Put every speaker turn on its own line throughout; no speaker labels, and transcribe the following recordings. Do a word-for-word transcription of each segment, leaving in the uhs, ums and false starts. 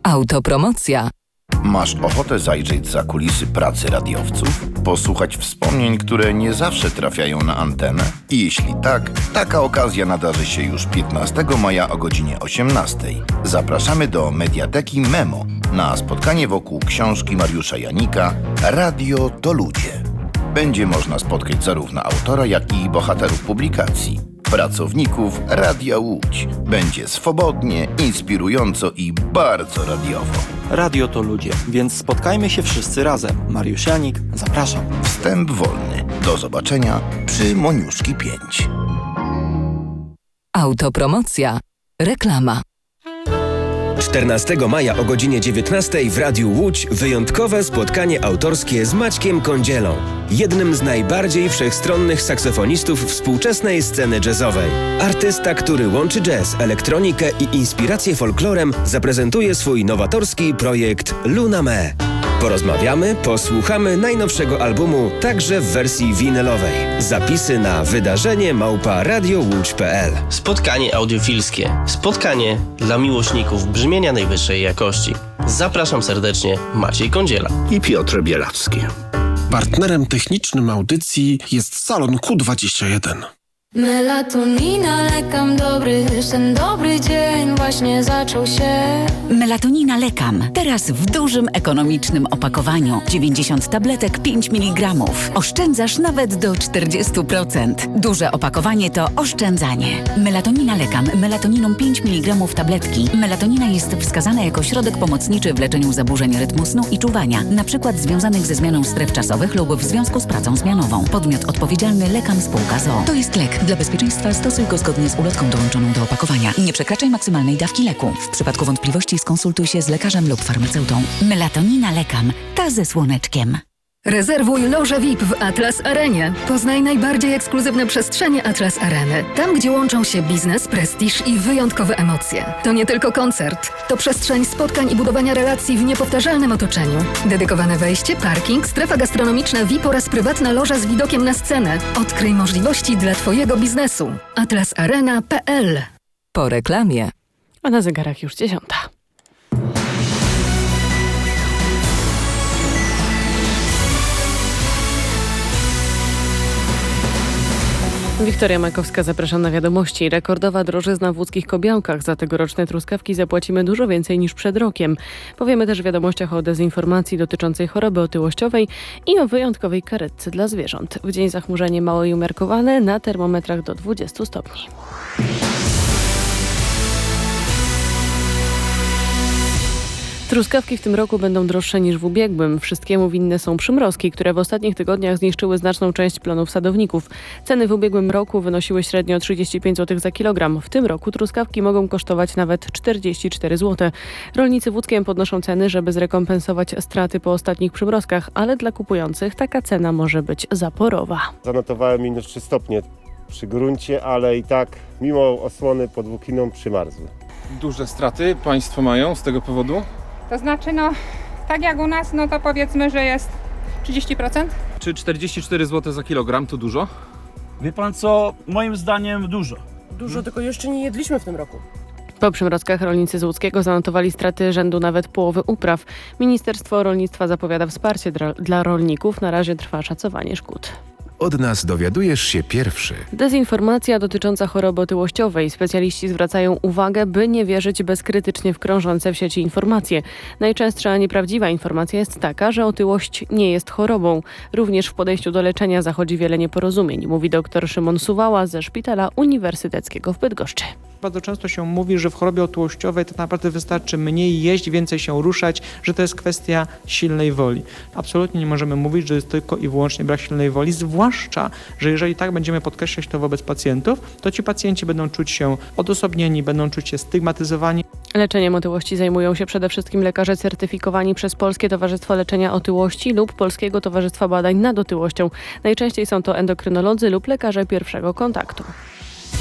Autopromocja.
Masz ochotę zajrzeć za kulisy pracy radiowców? Posłuchać wspomnień, które nie zawsze trafiają na antenę? I jeśli tak, taka okazja nadarzy się już piętnastego maja o godzinie osiemnastej. Zapraszamy do Mediateki Memo na spotkanie wokół książki Mariusza Janika Radio to ludzie. Będzie można spotkać zarówno autora, jak i bohaterów publikacji, pracowników Radia Łódź. Będzie swobodnie, inspirująco i bardzo radiowo.
Radio to ludzie, więc spotkajmy się wszyscy razem. Mariusz Janik, zapraszam.
Wstęp wolny. Do zobaczenia przy Moniuszki pięć.
Autopromocja. Reklama.
czternastego maja o godzinie dziewiętnastej w Radiu Łódź wyjątkowe spotkanie autorskie z Maćkiem Kądzielą, jednym z najbardziej wszechstronnych saksofonistów współczesnej sceny jazzowej. Artysta, który łączy jazz, elektronikę i inspirację folklorem, zaprezentuje swój nowatorski projekt Luna Me. Porozmawiamy, posłuchamy najnowszego albumu także w wersji winylowej. Zapisy na wydarzenie małpa radiowódź kropka p l.
Spotkanie audiofilskie. Spotkanie dla miłośników brzmienia najwyższej jakości. Zapraszam serdecznie, Maciej Kądziela
i Piotr Bielawski.
Partnerem technicznym audycji jest Salon Q dwadzieścia jeden.
Melatonina, lekam dobry, ten dobry dzień właśnie zaczął się.
Melatonina lekam. Teraz w dużym, ekonomicznym opakowaniu. dziewięćdziesiąt tabletek, pięć miligramów. Oszczędzasz nawet do czterdzieści procent. Duże opakowanie to oszczędzanie. Melatonina lekam. Melatoniną pięć miligramów tabletki. Melatonina jest wskazana jako środek pomocniczy w leczeniu zaburzeń rytmu snu i czuwania, na przykład związanych ze zmianą stref czasowych lub w związku z pracą zmianową. Podmiot odpowiedzialny Lekam Spółka z o o. To jest lek. Dla bezpieczeństwa stosuj go zgodnie z ulotką dołączoną do opakowania. Nie przekraczaj maksymalnej dawki leku. W przypadku wątpliwości skonsultuj się z lekarzem lub farmaceutą. Melatonina Lekam. Ta ze słoneczkiem.
Rezerwuj lożę V I P w Atlas Arenie. Poznaj najbardziej ekskluzywne przestrzenie Atlas Areny. Tam, gdzie łączą się biznes, prestiż i wyjątkowe emocje. To nie tylko koncert. To przestrzeń spotkań i budowania relacji w niepowtarzalnym otoczeniu. Dedykowane wejście, parking, strefa gastronomiczna V I P oraz prywatna loża z widokiem na scenę. Odkryj możliwości dla Twojego biznesu. atlas arena kropka p l.
Po reklamie.
A na zegarach już dziesiąta. Wiktoria Makowska, zapraszam na wiadomości. Rekordowa drożyzna w łódzkich Kobiałkach. Za tegoroczne truskawki zapłacimy dużo więcej niż przed rokiem. Powiemy też w wiadomościach o dezinformacji dotyczącej choroby otyłościowej i o wyjątkowej karetce dla zwierząt. W dzień zachmurzenie małe i umiarkowane, na termometrach do dwudziestu stopni. Truskawki w tym roku będą droższe niż w ubiegłym. Wszystkiemu winne są przymrozki, które w ostatnich tygodniach zniszczyły znaczną część plonów sadowników. Ceny w ubiegłym roku wynosiły średnio trzydzieści pięć złotych za kilogram. W tym roku truskawki mogą kosztować nawet czterdzieści cztery złote. Rolnicy w Łódzkiem podnoszą ceny, żeby zrekompensować straty po ostatnich przymrozkach, ale dla kupujących taka cena może być zaporowa.
Zanotowałem minus trzy stopnie przy gruncie, ale i tak mimo osłony pod Włókiną przymarzły.
Duże straty państwo mają z tego powodu?
To znaczy, no, tak jak u nas, no to powiedzmy, że jest trzydzieści procent.
Czy czterdzieści cztery złote za kilogram to dużo?
Wie pan co, moim zdaniem dużo.
Dużo, hmm. tylko jeszcze nie jedliśmy w tym roku.
Po przymrozkach rolnicy z Łódzkiego zanotowali straty rzędu nawet połowy upraw. Ministerstwo Rolnictwa zapowiada wsparcie dla, dla rolników. Na razie trwa szacowanie szkód.
Od nas dowiadujesz się pierwszy.
Dezinformacja dotycząca choroby otyłościowej. Specjaliści zwracają uwagę, by nie wierzyć bezkrytycznie w krążące w sieci informacje. Najczęstsza nieprawdziwa informacja jest taka, że otyłość nie jest chorobą. Również w podejściu do leczenia zachodzi wiele nieporozumień, mówi dr Szymon Suwała ze Szpitala Uniwersyteckiego w Bydgoszczy.
Bardzo często się mówi, że w chorobie otyłościowej tak naprawdę wystarczy mniej jeść, więcej się ruszać, że to jest kwestia silnej woli. Absolutnie nie możemy mówić, że jest tylko i wyłącznie brak silnej woli, zwłaszcza, że jeżeli tak będziemy podkreślać to wobec pacjentów, to ci pacjenci będą czuć się odosobnieni, będą czuć się stygmatyzowani.
Leczeniem otyłości zajmują się przede wszystkim lekarze certyfikowani przez Polskie Towarzystwo Leczenia Otyłości lub Polskiego Towarzystwa Badań nad Otyłością. Najczęściej są to endokrynolodzy lub lekarze pierwszego kontaktu.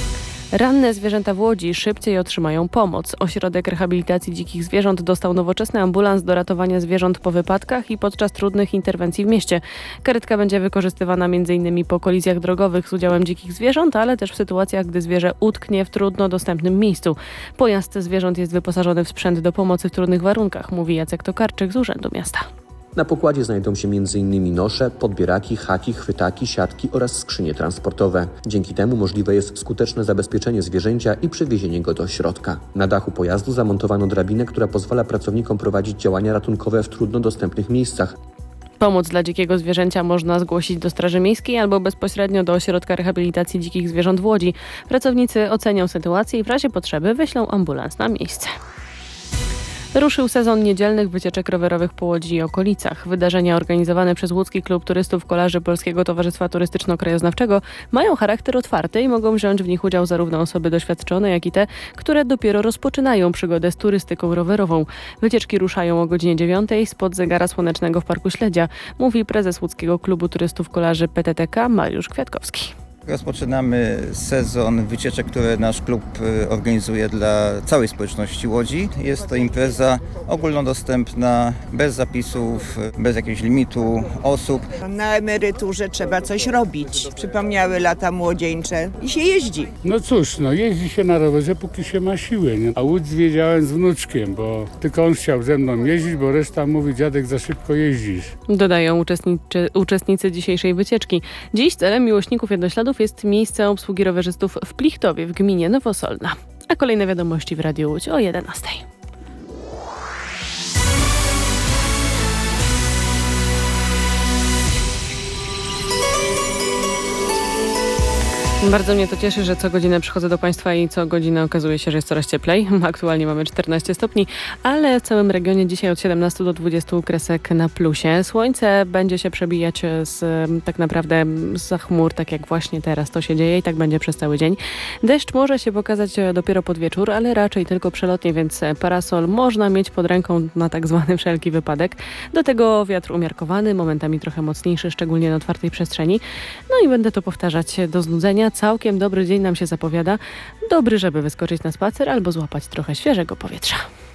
Ranne zwierzęta w Łodzi szybciej otrzymają pomoc. Ośrodek Rehabilitacji Dzikich Zwierząt dostał nowoczesny ambulans do ratowania zwierząt po wypadkach i podczas trudnych interwencji w mieście. Karetka będzie wykorzystywana między innymi po kolizjach drogowych z udziałem dzikich zwierząt, ale też w sytuacjach, gdy zwierzę utknie w trudno dostępnym miejscu. Pojazd zwierząt jest wyposażony w sprzęt do pomocy w trudnych warunkach, mówi Jacek Tokarczyk z Urzędu Miasta.
Na pokładzie znajdą się między innymi nosze, podbieraki, haki, chwytaki, siatki oraz skrzynie transportowe. Dzięki temu możliwe jest skuteczne zabezpieczenie zwierzęcia i przewiezienie go do środka. Na dachu pojazdu zamontowano drabinę, która pozwala pracownikom prowadzić działania ratunkowe w trudno dostępnych miejscach.
Pomoc dla dzikiego zwierzęcia można zgłosić do Straży Miejskiej albo bezpośrednio do Ośrodka Rehabilitacji Dzikich Zwierząt w Łodzi. Pracownicy ocenią sytuację i w razie potrzeby wyślą ambulans na miejsce. Ruszył sezon niedzielnych wycieczek rowerowych po Łodzi i okolicach. Wydarzenia organizowane przez Łódzki Klub Turystów Kolarzy Polskiego Towarzystwa Turystyczno-Krajoznawczego mają charakter otwarty i mogą wziąć w nich udział zarówno osoby doświadczone, jak i te, które dopiero rozpoczynają przygodę z turystyką rowerową. Wycieczki ruszają o godzinie dziewiątej spod zegara słonecznego w Parku Śledzia, mówi prezes Łódzkiego Klubu Turystów Kolarzy P T T K Mariusz Kwiatkowski.
Rozpoczynamy sezon wycieczek, które nasz klub organizuje dla całej społeczności Łodzi. Jest to impreza ogólnodostępna, bez zapisów, bez jakiegoś limitu osób.
Na emeryturze trzeba coś robić. Przypomniały lata młodzieńcze i się jeździ.
No cóż, no jeździ się na rowerze, póki się ma siłę, nie? A Łódź zwiedziałem z wnuczkiem, bo tylko on chciał ze mną jeździć, bo reszta mówi: dziadek, za szybko jeździsz.
Dodają uczestnicy, uczestnicy dzisiejszej wycieczki. Dziś celem miłośników jednośladów jest miejsce obsługi rowerzystów w Plichtowie w gminie Nowosolna. A kolejne wiadomości w Radiu Łódź o jedenastej. Bardzo mnie to cieszy, że co godzinę przychodzę do Państwa i co godzinę okazuje się, że jest coraz cieplej. Aktualnie mamy czternaście stopni, ale w całym regionie dzisiaj od siedemnastu do dwudziestu kresek na plusie. Słońce będzie się przebijać z, tak naprawdę za chmur, tak jak właśnie teraz to się dzieje i tak będzie przez cały dzień. Deszcz może się pokazać dopiero pod wieczór, ale raczej tylko przelotnie, więc parasol można mieć pod ręką na tak zwany wszelki wypadek. Do tego wiatr umiarkowany, momentami trochę mocniejszy, szczególnie na otwartej przestrzeni. No i będę to powtarzać do znudzenia. Całkiem dobry dzień nam się zapowiada. Dobry, żeby wyskoczyć na spacer albo złapać trochę świeżego powietrza.